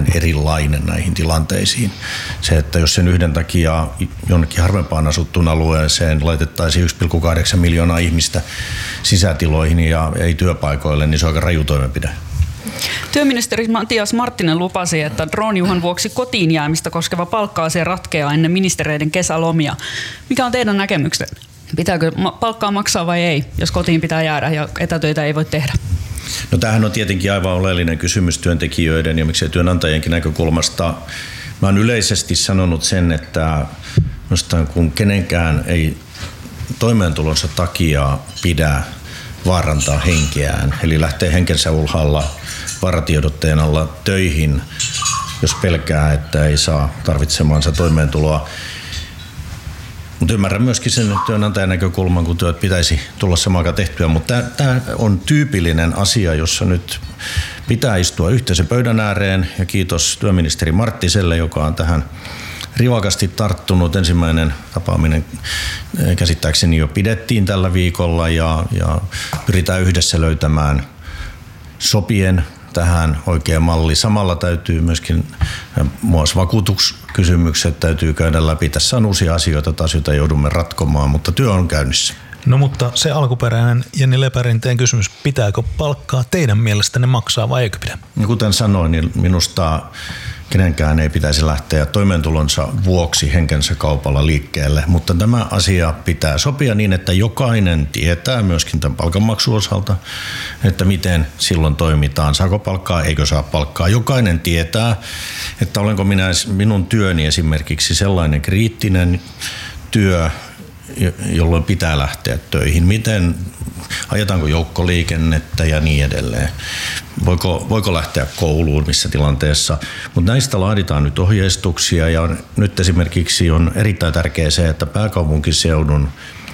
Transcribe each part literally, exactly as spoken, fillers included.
vähän erilainen näihin tilanteisiin. Se, että jos sen yhden takia jonnekin harvempaan asuttuun alueeseen laitettaisiin yksi pilkku kahdeksan miljoonaa ihmistä sisätiloihin ja ei työpaikoille, niin se on aika raju toimenpide. Työministeri Matias Marttinen lupasi, että drooniuhan vuoksi kotiin jäämistä koskeva palkka-asia ratkeaa ennen ministereiden kesälomia. Mikä on teidän näkemyksenne? Pitääkö palkkaa maksaa vai ei, jos kotiin pitää jäädä ja etätöitä ei voi tehdä? No tämähän on tietenkin aivan oleellinen kysymys työntekijöiden ja miksei työnantajienkin näkökulmasta. Mä oon yleisesti sanonut sen, että kun kenenkään ei toimeentulonsa takia pidä vaarantaa henkeään, eli lähtee henkensä ulhalla varatiedotteen alla töihin, jos pelkää, että ei saa tarvitsemaansa toimeentuloa. Mutta ymmärrän myöskin sen työnantajan näkökulman, kun työt pitäisi tulla samaan aikaan tehtyä, mutta tämä on tyypillinen asia, jossa nyt pitää istua yhteisen pöydän ääreen, ja kiitos työministeri Marttiselle, joka on tähän rivakasti tarttunut. Ensimmäinen tapaaminen käsittääkseni jo pidettiin tällä viikolla, ja, ja pyritään yhdessä löytämään sopien tähän oikea malli. Samalla täytyy myöskin muassa vakuutuskysymykset täytyy käydä läpi. Tässä on uusia asioita taas, joita joudumme ratkomaan, mutta työ on käynnissä. No mutta se alkuperäinen Jenni Lepärinteen kysymys, pitääkö palkkaa teidän mielestänne maksaa vai eikö pidä? Kuten sanoin, niin minusta kenenkään ei pitäisi lähteä toimeentulonsa vuoksi henkensä kaupalla liikkeelle, mutta tämä asia pitää sopia niin, että jokainen tietää myöskin tämän palkanmaksun osalta, että miten silloin toimitaan, saako palkkaa, eikö saa palkkaa. Jokainen tietää, että olenko minä, minun työni esimerkiksi sellainen kriittinen työ, jolloin pitää lähteä töihin. Miten, ajetaanko joukkoliikennettä ja niin edelleen. Voiko, voiko lähteä kouluun missä tilanteessa. Mutta näistä laaditaan nyt ohjeistuksia ja on, nyt esimerkiksi on erittäin tärkeää se, että pääkaupunkiseudun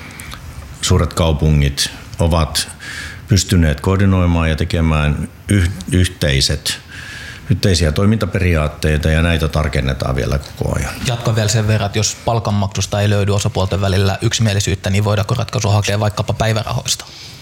suuret kaupungit ovat pystyneet koordinoimaan ja tekemään yh, yhteiset yhteisiä toimintaperiaatteita ja näitä tarkennetaan vielä koko ajan. Jatkan vielä sen verran, että jos palkanmaksusta ei löydy osapuolten välillä yksimielisyyttä, niin voidaanko ratkaisu hakea vaikkapa päivärahoista?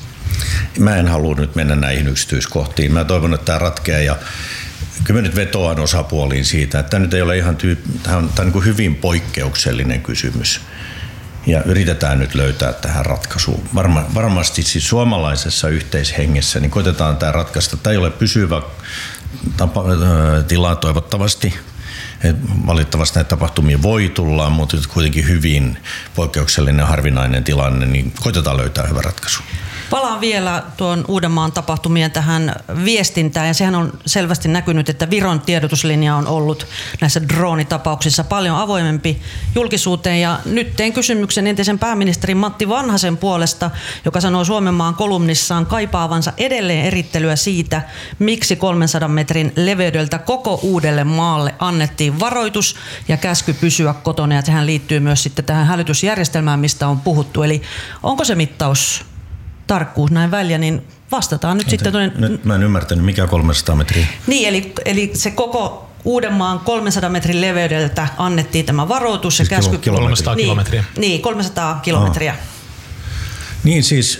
Mä en halua nyt mennä näihin yksityiskohtiin. Mä toivon, että tämä ratkeaa ja kyllä mä nyt vetoan osapuoliin siitä, että tämä nyt ei ole ihan tyyp- tämä on, tämä on niin kuin hyvin poikkeuksellinen kysymys. Ja yritetään nyt löytää tähän ratkaisuun. Varma, varmasti siis suomalaisessa yhteishengessä niin koitetaan tämä ratkaista. Tämä ei ole pysyvä tapa, tila toivottavasti. Valitettavasti näitä tapahtumia voi tulla, mutta kuitenkin hyvin poikkeuksellinen ja harvinainen tilanne, niin koitetaan löytää hyvä ratkaisu. Palaan vielä tuon Uudenmaan tapahtumien tähän viestintään, ja sehän on selvästi näkynyt, että Viron tiedotuslinja on ollut näissä droonitapauksissa paljon avoimempi julkisuuteen, ja nyt teen kysymyksen entisen pääministerin Matti Vanhasen puolesta, joka sanoo Suomenmaan kolumnissaan kaipaavansa edelleen erittelyä siitä, miksi kolmensadan metrin leveydeltä koko uudelle maalle annettiin varoitus ja käsky pysyä kotona, ja sehän liittyy myös sitten tähän hälytysjärjestelmään, mistä on puhuttu, eli onko se mittaus tarkkuus näin väliä, niin vastataan nyt sitten tuonne. Nyt mä en ymmärtänyt, mikä kolmesataa metriä. Niin, eli, eli se koko Uudenmaan kolmensadan metrin leveydeltä annettiin tämä varoitus. Siis ja käsky, kolmesataa niin, kilometriä. Niin, kolmesataa kilometriä. Aha. Niin siis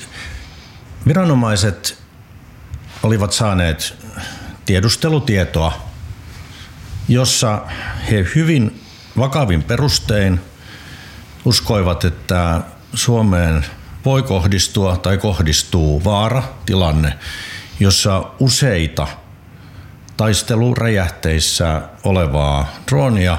viranomaiset olivat saaneet tiedustelutietoa, jossa he hyvin vakavin perustein uskoivat, että Suomeen voi kohdistua tai kohdistuu vaaratilanne, jossa useita taisteluräjähteissä olevaa droonia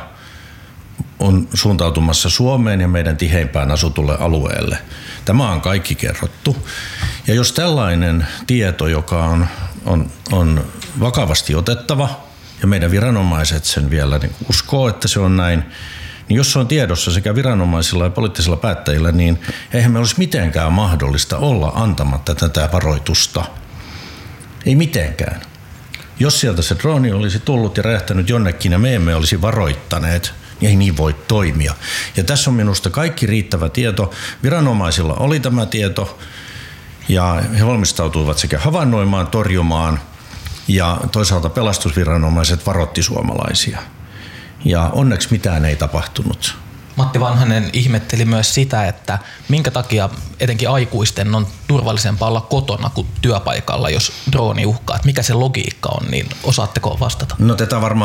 on suuntautumassa Suomeen ja meidän tiheimpään asutulle alueelle. Tämä on kaikki kerrottu. Ja jos tällainen tieto, joka on, on, on vakavasti otettava, ja meidän viranomaiset sen vielä niin uskoo, että se on näin, niin jos se on tiedossa sekä viranomaisilla ja poliittisilla päättäjillä, niin eihän me olisi mitenkään mahdollista olla antamatta tätä varoitusta. Ei mitenkään. Jos sieltä se drooni olisi tullut ja räjähtänyt jonnekin ja me emme olisi varoittaneet, niin ei niin voi toimia. Ja tässä on minusta kaikki riittävä tieto. Viranomaisilla oli tämä tieto ja he valmistautuivat sekä havainnoimaan, torjumaan ja toisaalta pelastusviranomaiset varoitti suomalaisia. Ja onneksi mitään ei tapahtunut. Matti Vanhanen ihmetteli myös sitä, että minkä takia etenkin aikuisten on turvallisempaa olla kotona kuin työpaikalla, jos drooni uhkaa. Että mikä se logiikka on, niin osaatteko vastata? No tätä varmaan